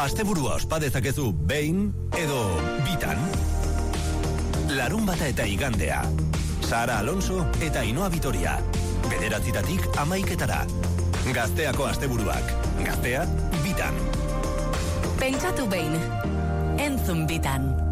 Asteburua ospa dezakezu behin edo bitan. Larunbata eta igandea. Sara Alonso eta Ainhoa Vitoria. 9:00 11:00. Gazteako asteburuak. Gaztea bitan. Pentsatu behin. Entzun bitan.